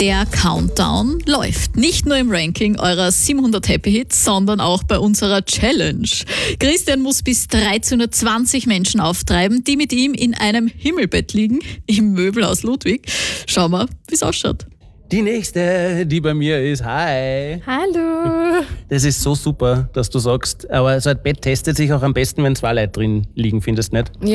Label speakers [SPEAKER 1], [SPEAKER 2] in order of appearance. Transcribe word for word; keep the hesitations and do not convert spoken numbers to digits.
[SPEAKER 1] Der Countdown läuft. Nicht nur im Ranking eurer siebenhundert Happy Hits, sondern auch bei unserer Challenge. Christian muss bis dreizehnhundertzwanzig Menschen auftreiben, die mit ihm in einem Himmelbett liegen, im Möbelhaus Ludwig. Schauen wir, wie es ausschaut.
[SPEAKER 2] Die nächste, die bei mir ist, hi.
[SPEAKER 3] Hallo.
[SPEAKER 2] Das ist so super, dass du sagst, aber so ein Bett testet sich auch am besten, wenn zwei Leute drin liegen, findest du nicht?